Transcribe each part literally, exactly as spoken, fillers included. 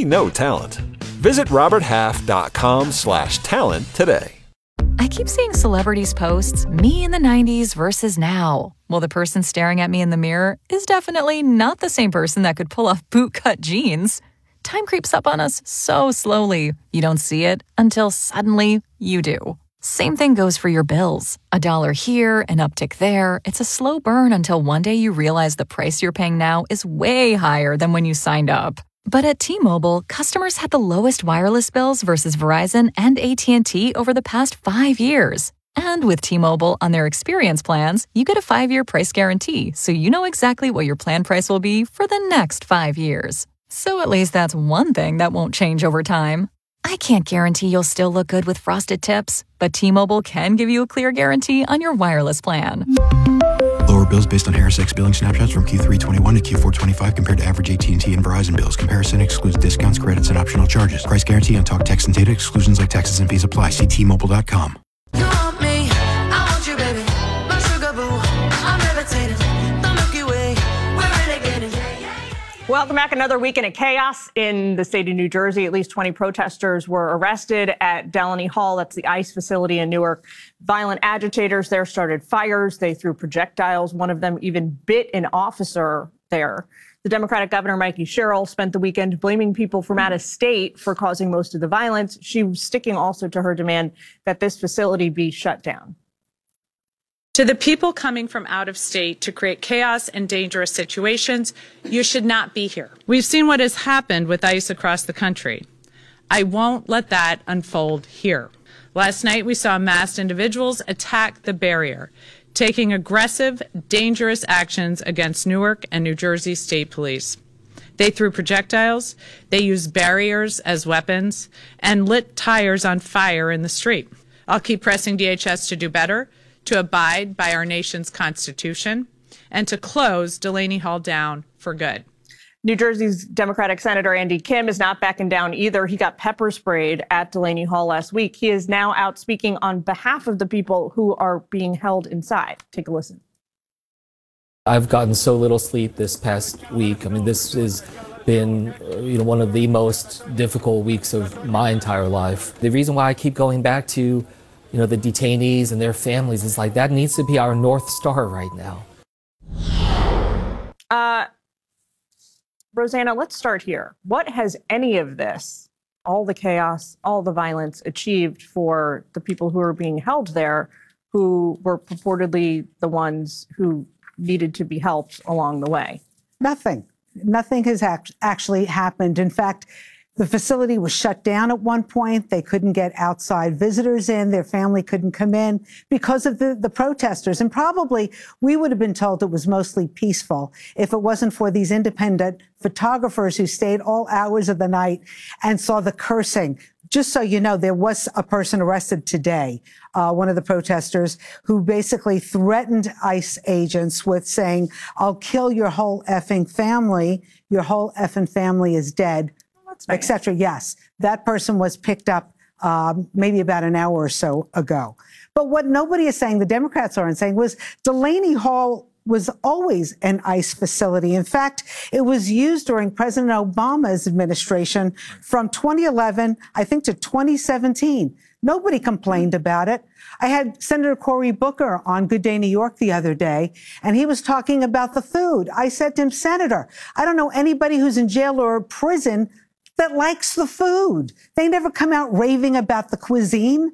know talent. Visit roberthalf.com slash talent today. I keep seeing celebrities posts, me in the nineties versus now. Well, the person staring at me in the mirror is definitely not the same person that could pull off bootcut jeans. Time creeps up on us so slowly. You don't see it until suddenly you do. Same thing goes for your bills. A dollar here, an uptick there. It's a slow burn until one day you realize the price you're paying now is way higher than when you signed up. But at T-Mobile, customers had the lowest wireless bills versus Verizon and A T and T over the past five years. And with T-Mobile on their experience plans, you get a five-year price guarantee, so you know exactly what your plan price will be for the next five years. So at least that's one thing that won't change over time. I can't guarantee you'll still look good with frosted tips, but T-Mobile can give you a clear guarantee on your wireless plan. Lower bills based on Harris X billing snapshots from Q three twenty-one to Q four twenty-five compared to average A T and T and Verizon bills. Comparison excludes discounts, credits, and optional charges. Price guarantee on talk, text, and data. Exclusions like taxes and fees apply. See T Mobile dot com. You want me, I want you, baby. My sugar boo, I'm levitating. The Milky Way, we're renegading. Welcome back. Another weekend of chaos in the state of New Jersey. At least twenty protesters were arrested at Delaney Hall. That's the ICE facility in Newark. Violent agitators there started fires. They threw projectiles. One of them even bit an officer there. The Democratic Governor, Mikey Sherrill, spent the weekend blaming people from out of state for causing most of the violence. She was sticking also to her demand that this facility be shut down. To the people coming from out of state to create chaos and dangerous situations, you should not be here. We've seen what has happened with ICE across the country. I won't let that unfold here. Last night, we saw masked individuals attack the barrier, taking aggressive, dangerous actions against Newark and New Jersey State Police. They threw projectiles, they used barriers as weapons, and lit tires on fire in the street. I'll keep pressing D H S to do better, to abide by our nation's Constitution, and to close Delaney Hall down for good. New Jersey's Democratic Senator Andy Kim is not backing down either. He got pepper sprayed at Delaney Hall last week. He is now out speaking on behalf of the people who are being held inside. Take a listen. I've gotten so little sleep this past week. I mean, this has been, you know, one of the most difficult weeks of my entire life. The reason why I keep going back to, you know, the detainees and their families is like that needs to be our North Star right now. Uh, Rosanna, let's start here. What has any of this, all the chaos, all the violence, achieved for the people who are being held there, who were purportedly the ones who needed to be helped along the way? Nothing. Nothing has act- actually happened. In fact, the facility was shut down at one point. They couldn't get outside visitors in. Their family couldn't come in because of the, the protesters. And probably we would have been told it was mostly peaceful if it wasn't for these independent photographers who stayed all hours of the night and saw the cursing. Just so you know, there was a person arrested today, uh, one of the protesters, who basically threatened ICE agents with saying, "I'll kill your whole effing family. Your whole effing family is dead," et cetera. Yes, that person was picked up um, maybe about an hour or so ago. But what nobody is saying, the Democrats aren't saying, was Delaney Hall was always an ICE facility. In fact, it was used during President Obama's administration from twenty eleven, I think, to twenty seventeen. Nobody complained about it. I had Senator Cory Booker on Good Day New York the other day, and he was talking about the food. I said to him, "Senator, I don't know anybody who's in jail or prison that likes the food. They never come out raving about the cuisine."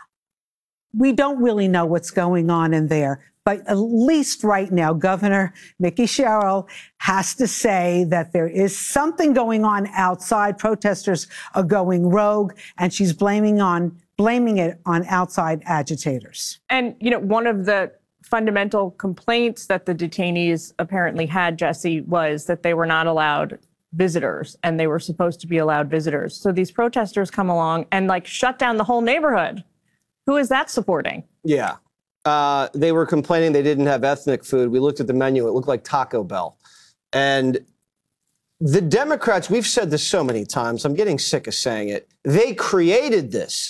We don't really know what's going on in there. But at least right now, Governor Mickey Sherrill has to say that there is something going on outside. Protesters are going rogue, and she's blaming on blaming it on outside agitators. And, you know, one of the fundamental complaints that the detainees apparently had, Jesse, was that they were not allowed visitors, and they were supposed to be allowed visitors. So these protesters come along and, like, shut down the whole neighborhood. Who is that supporting? Yeah. Uh, they were complaining they didn't have ethnic food. We looked at the menu. It looked like Taco Bell. And the Democrats, we've said this so many times, I'm getting sick of saying it, they created this.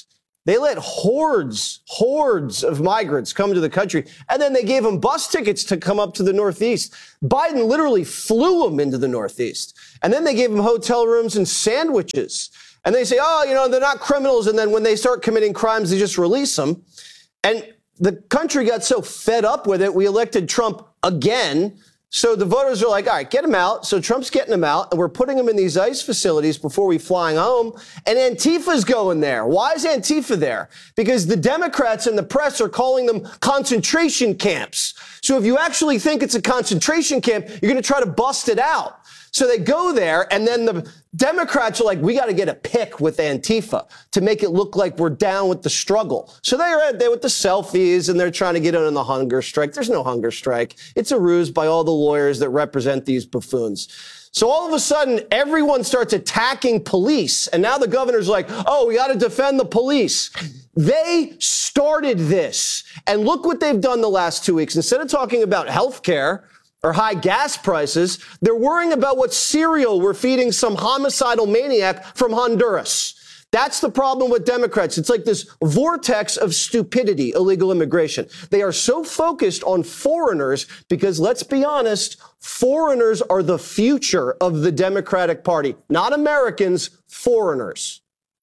They let hordes, hordes of migrants come to the country, and then they gave them bus tickets to come up to the Northeast. Biden literally flew them into the Northeast. And then they gave them hotel rooms and sandwiches. And they say, oh, you know, they're not criminals. And then when they start committing crimes, they just release them. And the country got so fed up with it, we elected Trump again. So the voters are like, all right, get him out. So Trump's getting him out, and we're putting him in these ICE facilities before we fly home. And Antifa's going there. Why is Antifa there? Because the Democrats and the press are calling them concentration camps. So if you actually think it's a concentration camp, you're going to try to bust it out. So they go there, and then the Democrats are like, we got to get a pic with Antifa to make it look like we're down with the struggle. So they're out there with the selfies, and they're trying to get in on the hunger strike. There's no hunger strike. It's a ruse by all the lawyers that represent these buffoons. So all of a sudden, everyone starts attacking police. And now the governor's like, oh, we got to defend the police. They started this. And look what they've done the last two weeks. Instead of talking about health care or high gas prices, they're worrying about what cereal we're feeding some homicidal maniac from Honduras. That's the problem with Democrats. It's like this vortex of stupidity, illegal immigration. They are so focused on foreigners because, let's be honest, foreigners are the future of the Democratic Party. Not Americans, foreigners.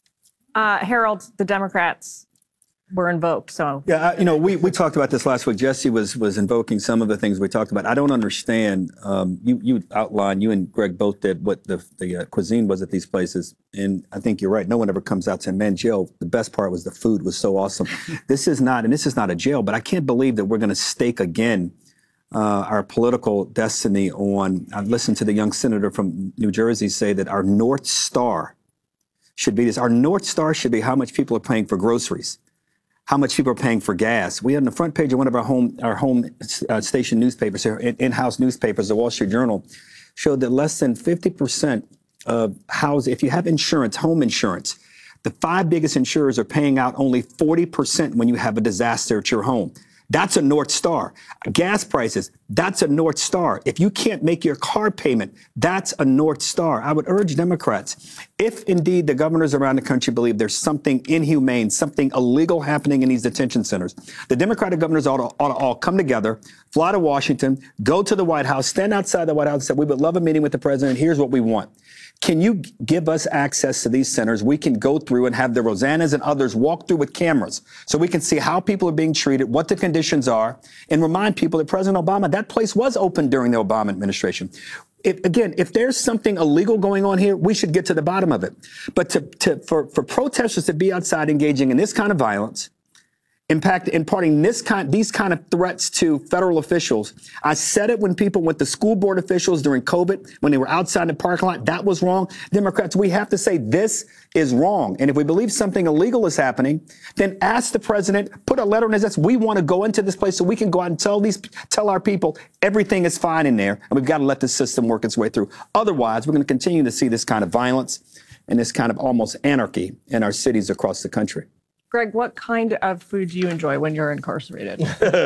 Uh, Harold, the Democrats were invoked. So yeah, I, you know, we, we talked about this last week. Jesse was was invoking some of the things we talked about. I don't understand. Um, you you outlined, you and Greg both did what the the uh, cuisine was at these places, and I think you're right. No one ever comes out saying, "Man, jail." The best part was the food was so awesome. This is not, and this is not a jail, but I can't believe that we're going to stake again uh, our political destiny on. I listened to the young senator from New Jersey say that our North Star should be this. Our North Star should be how much people are paying for groceries, how much people are paying for gas. We had on the front page of one of our home our home uh, station newspapers, in-house newspapers, the Wall Street Journal, showed that less than fifty percent of house, if you have insurance, home insurance, the five biggest insurers are paying out only forty percent when you have a disaster at your home. That's a North Star. Gas prices, that's a North Star. If you can't make your car payment, that's a North Star. I would urge Democrats, if indeed the governors around the country believe there's something inhumane, something illegal happening in these detention centers, the Democratic governors ought to, ought to all come together, fly to Washington, go to the White House, stand outside the White House and say, we would love a meeting with the president. Here's what we want. Can you give us access to these centers? We can go through and have the Rosannas and others walk through with cameras so we can see how people are being treated, what the conditions are, and remind people that President Obama, that place was open during the Obama administration. If, again, if there's something illegal going on here, we should get to the bottom of it. But to, to, for, for protesters to be outside engaging in this kind of violence, impact imparting this kind, these kind of threats to federal officials. I said it when people went to school board officials during COVID, when they were outside the parking lot. That was wrong. Democrats, we have to say this is wrong. And if we believe something illegal is happening, then ask the president, put a letter on his desk. We want to go into this place so we can go out and tell these, tell our people everything is fine in there. And we've got to let the system work its way through. Otherwise, we're going to continue to see this kind of violence and this kind of almost anarchy in our cities across the country. Greg, what kind of food do you enjoy when you're incarcerated?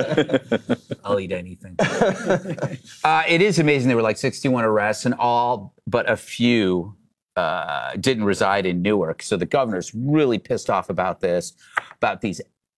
I'll eat anything. uh, it is amazing. There were like sixty-one arrests, and all but a few uh, didn't reside in Newark. So the governor's really pissed off about this, about these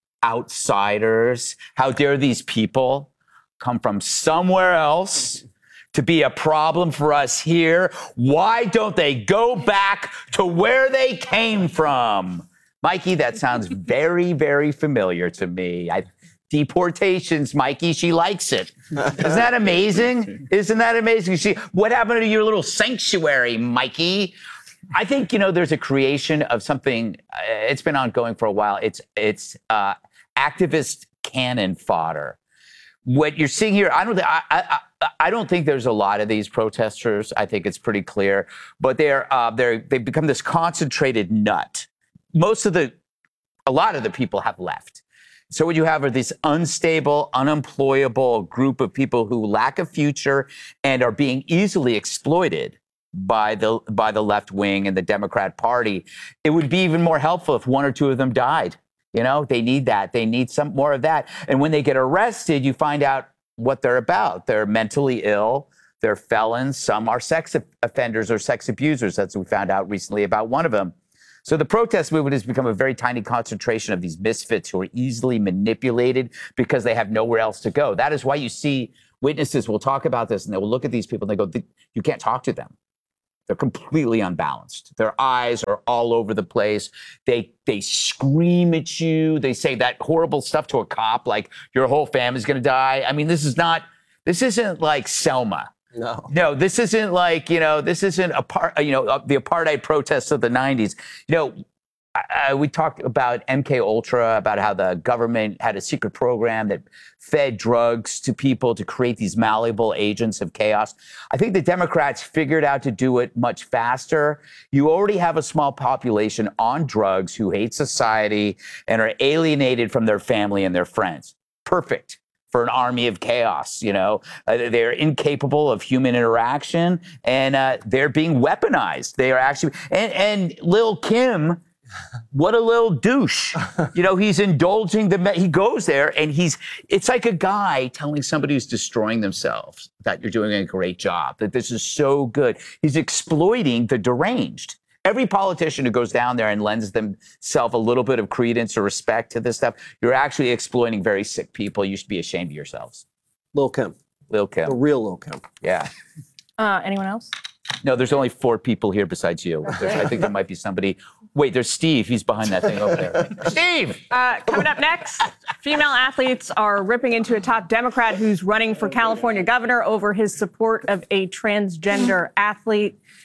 outsiders. How dare these people come from somewhere else to be a problem for us here? Why don't they go back to where they came from? Mikey, that sounds very, very familiar to me. I, deportations, Mikey, she likes it. Isn't that amazing? Isn't that amazing? She, what happened to your little sanctuary, Mikey? I think, you know, there's a creation of something. Uh, it's been ongoing for a while. It's it's uh, activist cannon fodder. What you're seeing here, I don't, I, I, I don't think there's a lot of these protesters. I think it's pretty clear, but they're uh, they're they've become this concentrated nut. Most of the, a lot of the people have left. So what you have are this unstable, unemployable group of people who lack a future and are being easily exploited by the by the left wing and the Democrat Party. It would be even more helpful if one or two of them died. You know, they need that. They need some more of that. And when they get arrested, you find out what they're about. They're mentally ill. They're felons. Some are sex offenders or sex abusers. That's what we found out recently about one of them. So the protest movement has become a very tiny concentration of these misfits who are easily manipulated because they have nowhere else to go. That is why you see witnesses will talk about this and they will look at these people and they go, you can't talk to them. They're completely unbalanced. Their eyes are all over the place. They they scream at you. They say that horrible stuff to a cop, like your whole family's going to die. I mean, this is not, this isn't like Selma. No. No, this isn't like, you know, this isn't a part, you know, the apartheid protests of the nineties. You know, I, I, we talked about M K Ultra, about how the government had a secret program that fed drugs to people to create these malleable agents of chaos. I think the Democrats figured out to do it much faster. You already have a small population on drugs who hate society and are alienated from their family and their friends. Perfect for an army of chaos. You know, uh, they're incapable of human interaction and uh, they're being weaponized. They are actually, and, and Lil Kim, what a little douche. You know, he's indulging the, he goes there and he's, it's like a guy telling somebody who's destroying themselves that you're doing a great job, that this is so good. He's exploiting the deranged. Every politician who goes down there and lends themselves a little bit of credence or respect to this stuff, you're actually exploiting very sick people. You should be ashamed of yourselves. Lil Kim. Lil Kim. The real Lil Kim. Yeah. Uh, anyone else? No, there's only four people here besides you. There's, I think there might be somebody. Wait, there's Steve. He's behind that thing over there. Steve! Uh, coming up next, female athletes are ripping into a top Democrat who's running for California governor over his support of a transgender athlete.